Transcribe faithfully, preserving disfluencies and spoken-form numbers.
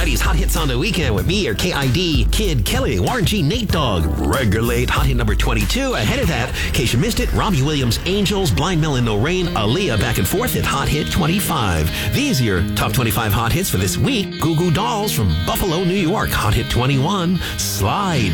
Friday's Hot Hits on the Weekend with me, your K I D, Kid Kelly, Warren G, Nate Dogg, Regulate, Hot Hit number twenty-two. Ahead of that, in case you missed it, Robbie Williams, Angels, Blind Melon, No Rain, Aaliyah back and forth at Hot Hit twenty-five. These are your top twenty-five hot hits for this week. Goo Goo Dolls from Buffalo, New York, Hot Hit twenty-one. Slide.